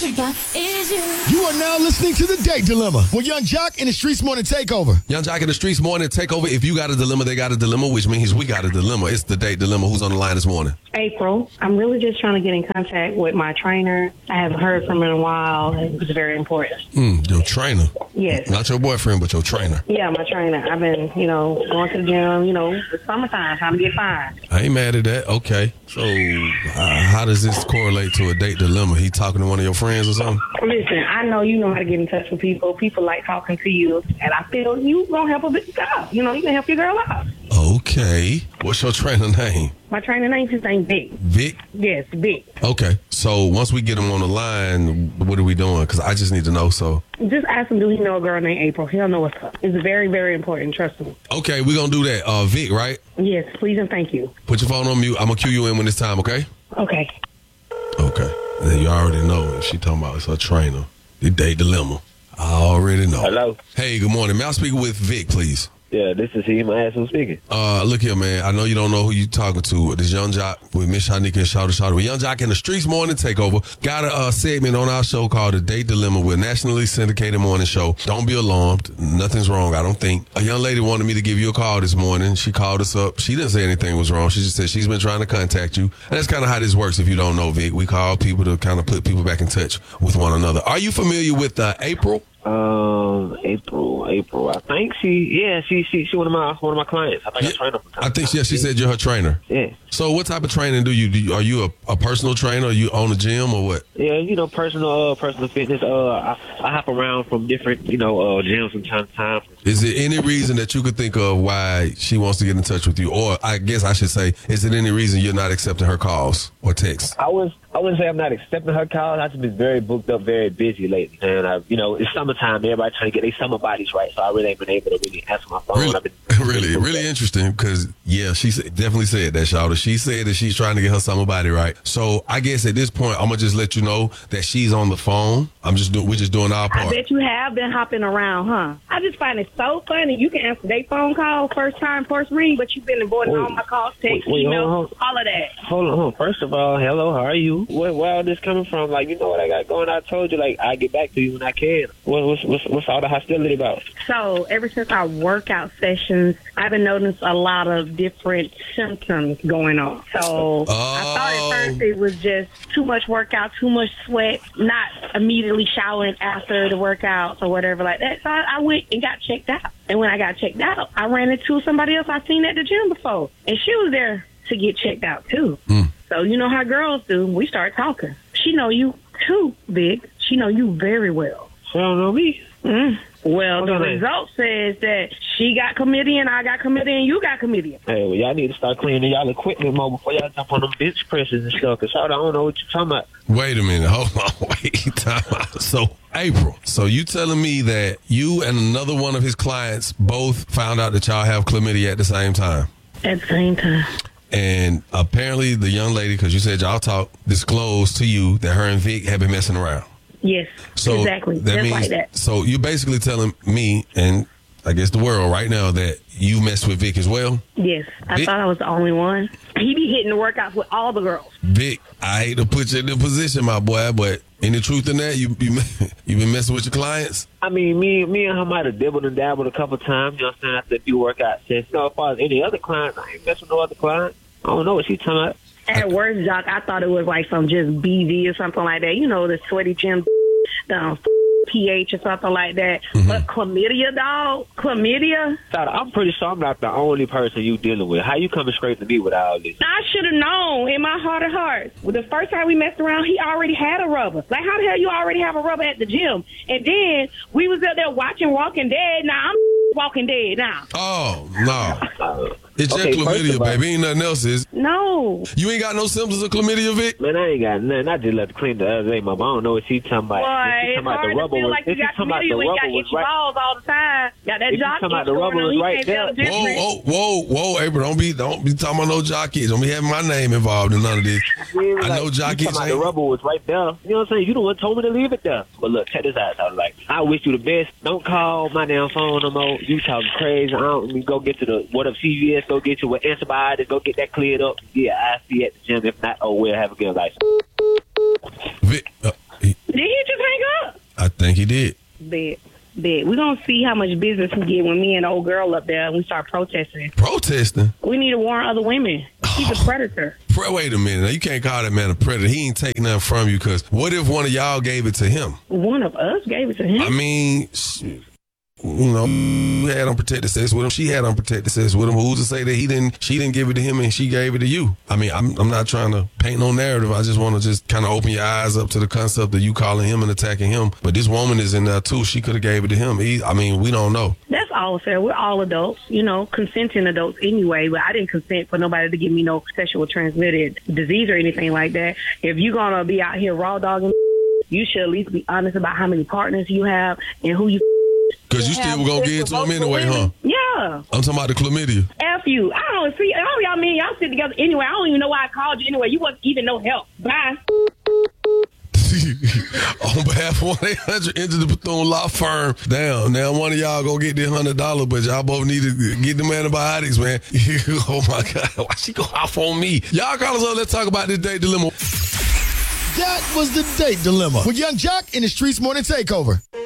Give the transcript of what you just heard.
trigger is you. You are now listening to The Date Dilemma with Young Jock and the Streets Morning Takeover. Young Jock and the Streets Morning Takeover. If you got a dilemma, they got a dilemma, which means we got a dilemma. It's The Date Dilemma. Who's on the line this morning? April. I'm really just trying to get in contact with my trainer. I haven't heard from him in a while. It was very important. Your trainer? Yes. Not your boyfriend, but your trainer. Yeah, my trainer. I've been, going to the gym, it's summertime, time to get fine. I ain't mad at that. Okay. So how does this correlate to a date dilemma? He talking to one of your friends or something? Listen, I know you know how to get in touch with people. People like talking to you, and I feel you going to help a bit out. You can help your girl out. Okay. What's your trainer name? My trainer name, his name Vic. Vic? Yes, Vic. Okay. So once we get him on the line, what are we doing? Because I just need to know, so. Just ask him, do he know a girl named April? He'll know what's up. It's very, very important. Trust me. Okay, we're going to do that. Vic, right? Yes, please and thank you. Put your phone on mute. I'm going to cue you in when it's time, okay? Okay. Okay. Then you already know if she talking about it's her trainer. The date dilemma. I already know. Hello? Hey, good morning. May I speak with Vic, please? Yeah, this is he. My ass who's speaking. Look here, man. I know you don't know who you talking to. This Young Jock with Miss Shanika and Shawty. With Young Jock in the Streets Morning Takeover. Got a segment on our show called The Date Dilemma. We're a nationally syndicated morning show. Don't be alarmed. Nothing's wrong, I don't think. A young lady wanted me to give you a call this morning. She called us up. She didn't say anything was wrong. She just said she's been trying to contact you. And that's kind of how this works if you don't know, Vic. We call people to kind of put people back in touch with one another. Are you familiar with April? April. I think she one of my clients. I think I train her from time I think she said you're her trainer. Yeah. So what type of training do you are you a personal trainer? Are you own a gym or what? Yeah, personal fitness. I hop around from different, gyms from time to time. Is there any reason that you could think of why she wants to get in touch with you? Or I guess I should say, is there any reason you're not accepting her calls or texts? I wouldn't say I'm not accepting her calls. I've just been very booked up, very busy lately. And, it's summertime. Everybody trying to get their summer bodies right. So I really ain't been able to really answer my phone. Really interesting because, yeah, she definitely said that, Shawty. She said that she's trying to get her summer body right. So I guess at this point, I'm going to just let you know that she's on the phone. We're just doing our part. I bet you have been hopping around, huh? I just find it so funny. You can answer their phone call first time, first ring, but you've been avoiding all my calls, texts, emails, all of that. Hold on. First of all, hello, how are you? Where all this coming from? Like, you know what I got going? I told you, like, I get back to you when I can. What's all the hostility about? So, ever since our workout sessions, I've been noticing a lot of different symptoms going on. So, I thought at first it was just too much workout, too much sweat, not immediately showering after the workouts or whatever like that. So, I went and got checked out. And when I got checked out, I ran into somebody else I've seen at the gym before. And she was there to get checked out, too. So you know how girls do. We start talking. She know you too, Big. She know you very well. She don't know me. Well, the result says that she got chlamydia and I got chlamydia and you got chlamydia. Hey, well, y'all need to start cleaning y'all equipment more before y'all jump on them bench presses and stuff. Because I don't know what you're talking about. Wait a minute. Hold on. Wait. Time out. So, April, so you telling me that you and another one of his clients both found out that y'all have chlamydia at the same time? At the same time. And apparently the young lady, because you said y'all talked, disclosed to you that her and Vic have been messing around. Yes, so exactly. That just means, like that. So you're basically telling me and I guess the world right now that you messed with Vic as well? Yes. I thought I was the only one. He be hitting the workouts with all the girls. Vic, I hate to put you in the position, my boy, but any truth in that? You been messing with your clients? I mean, me and her might have dibbled and dabbled a couple times, you know what I'm saying, after a few workout sessions. As far as any other clients, I ain't messing with no other clients. I don't know what she's talking about. At worst, Jock, I thought it was like some just BV or something like that. You know, the sweaty gym, pH or something like that. But chlamydia, dog? Chlamydia? I'm pretty sure I'm not the only person you dealing with. How you coming straight to me with all this? I should have known in my heart of hearts. Well, the first time we messed around, he already had a rubber. Like, how the hell you already have a rubber at the gym? And then we was out there watching Walking Dead. Now I'm Walking Dead now. Oh, no. It's just chlamydia, baby. Ain't nothing else, is it? No. You ain't got no symptoms of chlamydia, Vic? Man, I ain't got nothing. I just left to clean the other day, Mom. I don't know what she talking about. Boy, it's hard to feel like you got chlamydia when you got itchy balls all the time. Got that jock itch the rubber was right there. Whoa, April, don't be talking about no jock itch. Don't be having my name involved in none of this. I know jock itch. The rubber was right there. You know what I'm saying? You the one told me to leave it there. But look, check this out. I was like, I wish you the best. Don't call my damn phone no more. You talking crazy. I don't go get to the what up CVS. Go get you with antibiotics. Go get that cleared up. Yeah, I see you at the gym. If not, oh well, have a good life. Vic, did he think he did. Bet. We're going to see how much business we get when me and the old girl up there, and we start protesting. Protesting? We need to warn other women. He's a predator. Wait a minute. Now, you can't call that man a predator. He ain't taking nothing from you, because what if one of y'all gave it to him? One of us gave it to him? I mean, you had unprotected sex with him. She had unprotected sex with him. Who's to say that she didn't give it to him and she gave it to you? I mean, I'm not trying to paint no narrative. I just want to just kind of open your eyes up to the concept of you calling him and attacking him. But this woman is in there too. She could have gave it to him. We don't know. That's all fair. We're all adults, consenting adults anyway. But I didn't consent for nobody to give me no sexual transmitted disease or anything like that. If you're going to be out here raw dogging, you should at least be honest about how many partners you have and who you. Because you still were going to give it to him anyway, huh? Yeah. I'm talking about the chlamydia. F you. I don't see. All y'all mean y'all sit together anyway. I don't even know why I called you anyway. You wasn't even no help. Bye. On behalf of 1-800 Enter the Bethune Law Firm. Damn, now one of y'all go get this $100, but y'all both need to get them antibiotics, man. Oh my God, why she go off on me? Y'all call us up. Let's talk about this date dilemma. That was the date dilemma with Young Jock in the Streets Morning Takeover.